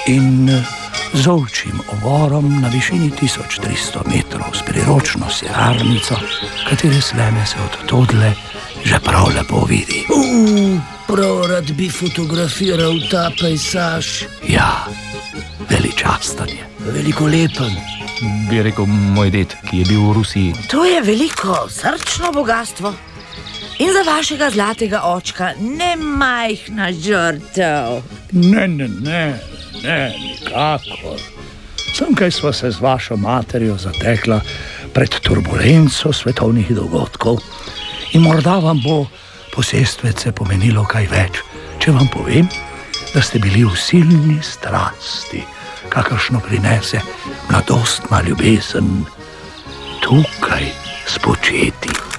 in z ovčjim ovorom na višini 1300 metrov s priročno sirarnico, katere sleme se od todle že prav lepo vidi. Prav rad bi fotografiral ta pejsaž. Ja, veličasten je. Veliko lepen. Bi rekel moj ded, ki je bil v Rusiji. To je veliko srčno bogatstvo. In za vašega zlatega očka ne majhna žrtev. Ne, nikakor. Semkaj sva se z vašo materjo zatekla pred turbulenco svetovnih dogodkov in morda vam bo posestvece pomenilo kaj več, če vam povem, da ste bili v silni strasti, kakršno prinese mladostna ljubezen tukaj spočeti.